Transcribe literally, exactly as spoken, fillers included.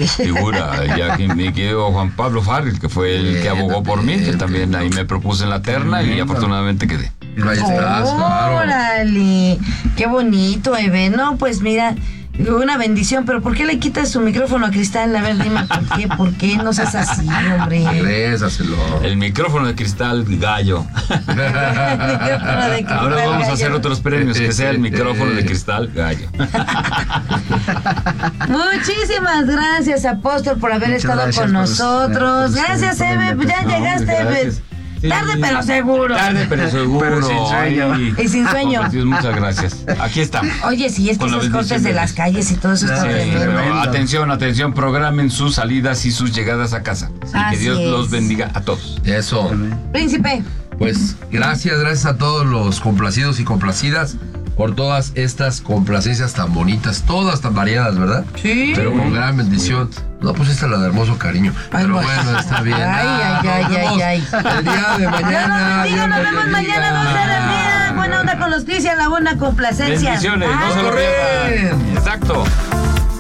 figura, ya que mi querido Juan Pablo Farril, que fue el que abogó por mí, que también ahí me propuse en la terna y afortunadamente quedé. Ahí estás, claro. Órale, qué bonito, Eve. No, pues mira, una bendición, pero ¿por qué le quitas su micrófono a Cristal? A ver, dime por qué, por qué no seas así, hombre. Regrésaselo. El micrófono de cristal gallo. El micrófono de Cristal Ahora vamos gallo. a hacer otros premios, que sea el micrófono de cristal gallo. Muchísimas gracias, Apóstol, por haber Muchas estado gracias con por- nosotros. por- Gracias, por la Eve. Ya invitación. llegaste, Eve. Gracias. Sí. Tarde, pero seguro. Tarde, pero seguro. Pero sin sueño. Ay. Y sin sueño. Compartidos, muchas gracias. Aquí estamos. Oye, sí, es que Con la esos cortes bendición de de las Dios. calles y todo eso está Sí, tremendo. Pero tremendo. atención, atención, programen sus salidas y sus llegadas a casa. Y Así que Dios es. los bendiga a todos. Eso. Príncipe. Pues gracias, gracias a todos los complacidos y complacidas por todas estas complacencias tan bonitas, todas tan variadas, ¿verdad? Sí. Pero con gran bendición. No, pues esta es la de hermoso cariño. Ay, Pero bueno. bueno, está bien. Ay, Ah, ay, ay, nos vemos ay, ay. El día de mañana. Dios nos bendiga, nos Dios vemos les mañana, bendiga. doce del día. Buena onda con los Cristian, la buena complacencia. Bendiciones, no Ay. se lo pierdan. Exacto.